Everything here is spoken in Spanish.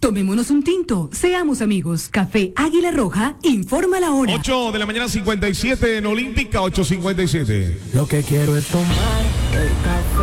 Tomémonos un tinto, seamos amigos. Café Águila Roja, informa la hora. 8 de la mañana 57 en Olímpica, 8:57. Lo que quiero es tomar el café.